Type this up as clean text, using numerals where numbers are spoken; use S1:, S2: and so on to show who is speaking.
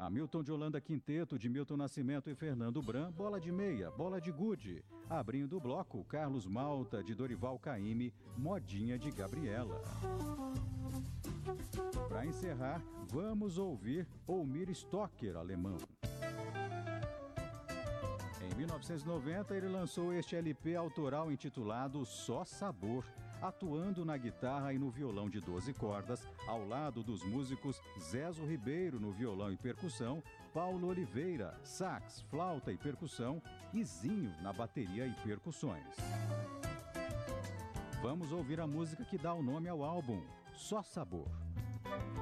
S1: Hamilton de Holanda Quinteto, de Milton Nascimento e Fernando Bran, Bola de Meia, Bola de Gude. Abrindo o bloco, Carlos Malta, de Dorival Caymmi, Modinha de Gabriela. Para encerrar, vamos ouvir Oumir Stocker, alemão. Em 1990, ele lançou este LP autoral intitulado Só Sabor, atuando na guitarra e no violão de 12 cordas, ao lado dos músicos Zezo Ribeiro no violão e percussão, Paulo Oliveira, sax, flauta e percussão, e Zinho na bateria e percussões. Vamos ouvir a música que dá o nome ao álbum, Só Sabor.